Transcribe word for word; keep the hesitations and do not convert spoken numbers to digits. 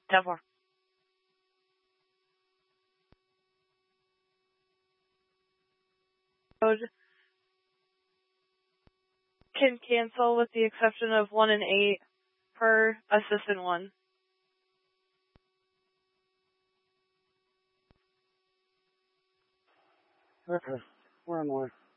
ten four. Code can cancel with the exception of one and eight per assistant one. Okay, we're on the way.